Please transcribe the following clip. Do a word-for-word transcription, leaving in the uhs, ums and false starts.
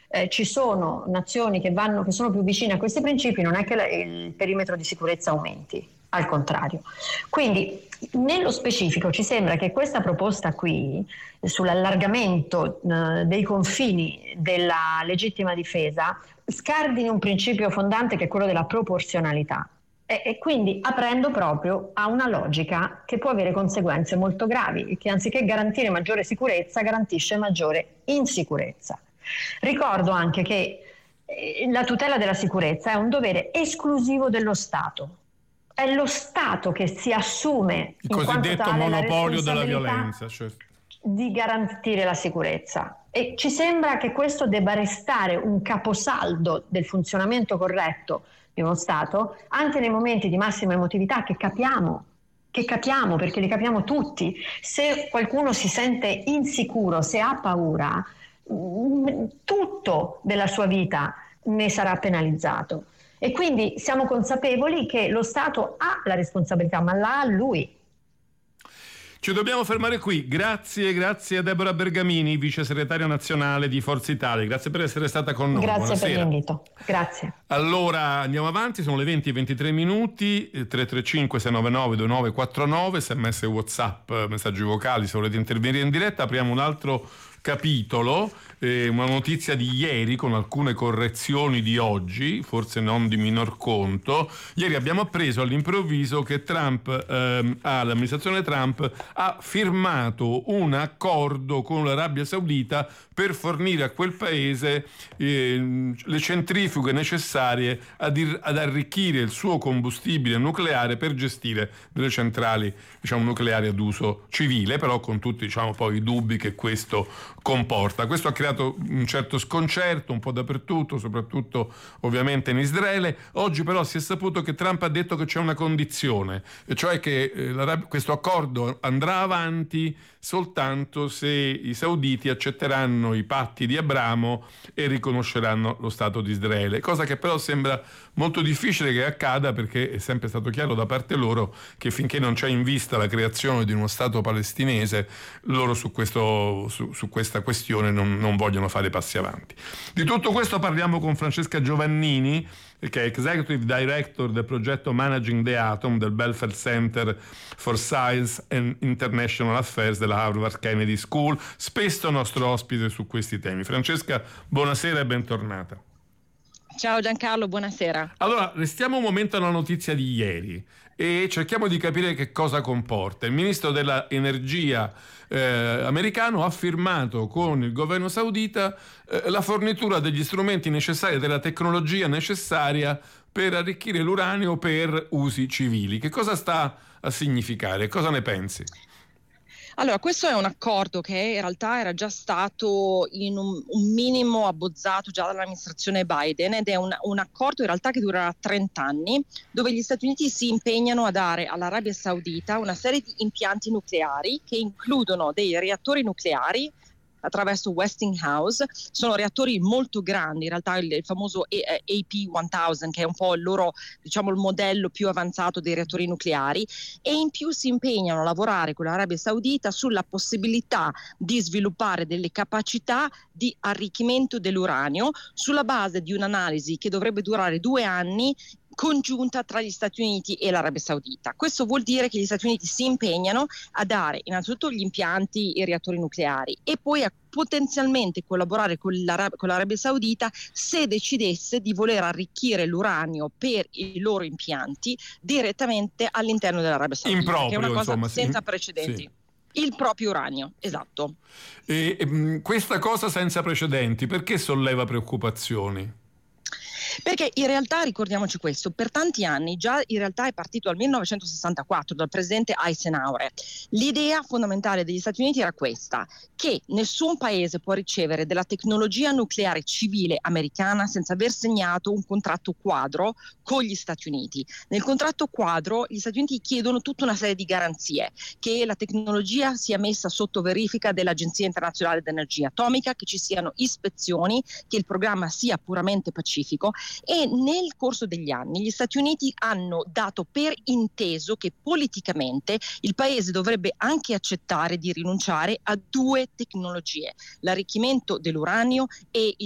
eh, ci sono nazioni che, vanno, che sono più vicine a questi principi, non è che la, il perimetro di sicurezza aumenti, al contrario. Quindi nello specifico ci sembra che questa proposta qui sull'allargamento eh, dei confini della legittima difesa scardini un principio fondante che è quello della proporzionalità e, e quindi aprendo proprio a una logica che può avere conseguenze molto gravi, che anziché garantire maggiore sicurezza garantisce maggiore insicurezza. Ricordo anche che eh, la tutela della sicurezza è un dovere esclusivo dello Stato. È lo Stato che si assume il cosiddetto monopolio della violenza, certo, di garantire la sicurezza, e ci sembra che questo debba restare un caposaldo del funzionamento corretto di uno Stato anche nei momenti di massima emotività che capiamo, che capiamo perché li capiamo tutti. Se qualcuno si sente insicuro, se ha paura, tutto della sua vita ne sarà penalizzato. E quindi siamo consapevoli che lo Stato ha la responsabilità, ma la ha lui. Ci dobbiamo fermare qui. Grazie, grazie a Deborah Bergamini, vice segretaria nazionale di Forza Italia. Grazie per essere stata con noi. Grazie Buonasera. per l'invito. Grazie. Allora andiamo avanti, sono le venti e ventitré minuti, tre tre cinque sei nove nove due nove quattro nove, sms, WhatsApp, messaggi vocali se volete intervenire in diretta. Apriamo un altro capitolo, eh, una notizia di ieri con alcune correzioni di oggi, forse non di minor conto. Ieri abbiamo appreso all'improvviso che Trump, ehm, ah, l'amministrazione Trump ha firmato un accordo con l'Arabia Saudita per fornire a quel paese eh, le centrifughe necessarie ad, ir- ad arricchire il suo combustibile nucleare per gestire delle centrali, diciamo, nucleari ad uso civile, però con tutti, diciamo, poi i dubbi che questo comporta. Questo ha creato un certo sconcerto un po' dappertutto, soprattutto ovviamente in Israele. Oggi però si è saputo che Trump ha detto che c'è una condizione, e cioè che eh, questo accordo andrà avanti soltanto se i sauditi accetteranno i patti di Abramo e riconosceranno lo Stato di Israele, cosa che però sembra molto difficile che accada, perché è sempre stato chiaro da parte loro che finché non c'è in vista la creazione di uno Stato palestinese, loro su, questo, su, su questa questione non, non vogliono fare passi avanti. Di tutto questo parliamo con Francesca Giovannini, che è Executive Director del progetto Managing the Atom del Belfer Center for Science and International Affairs della Harvard Kennedy School, spesso nostro ospite su questi temi. Francesca, buonasera e bentornata. Ciao Giancarlo, buonasera. Allora, restiamo un momento alla notizia di ieri e cerchiamo di capire che cosa comporta. Il ministro dell'energia eh, americano ha firmato con il governo saudita eh, la fornitura degli strumenti necessari, della tecnologia necessaria per arricchire l'uranio per usi civili. Che cosa sta a significare? Cosa ne pensi? Allora, questo è un accordo che in realtà era già stato in un, un minimo abbozzato già dall'amministrazione Biden, ed è un, un accordo in realtà che durerà trenta anni, dove gli Stati Uniti si impegnano a dare all'Arabia Saudita una serie di impianti nucleari che includono dei reattori nucleari attraverso Westinghouse. Sono reattori molto grandi, in realtà il, il famoso A P mille, che è un po' il loro, diciamo, il modello più avanzato dei reattori nucleari, e in più si impegnano a lavorare con l'Arabia Saudita sulla possibilità di sviluppare delle capacità di arricchimento dell'uranio sulla base di un'analisi che dovrebbe durare due anni congiunta tra gli Stati Uniti e l'Arabia Saudita. Questo vuol dire che gli Stati Uniti si impegnano a dare innanzitutto gli impianti e i reattori nucleari e poi a potenzialmente collaborare con, l'Arab- con l'Arabia Saudita se decidesse di voler arricchire l'uranio per i loro impianti direttamente all'interno dell'Arabia Saudita, in proprio, che è una cosa insomma, senza sì, precedenti. Sì. Il proprio uranio, esatto. E, e, questa cosa senza precedenti, perché solleva preoccupazioni? Perché in realtà, ricordiamoci questo, per tanti anni, già in realtà è partito dal millenovecentosessantaquattro dal presidente Eisenhower, l'idea fondamentale degli Stati Uniti era questa, che nessun paese può ricevere della tecnologia nucleare civile americana senza aver segnato un contratto quadro con gli Stati Uniti. Nel contratto quadro gli Stati Uniti chiedono tutta una serie di garanzie, che la tecnologia sia messa sotto verifica dell'Agenzia Internazionale dell'Energia Atomica, che ci siano ispezioni, che il programma sia puramente pacifico. E nel corso degli anni gli Stati Uniti hanno dato per inteso che politicamente il paese dovrebbe anche accettare di rinunciare a due tecnologie, l'arricchimento dell'uranio e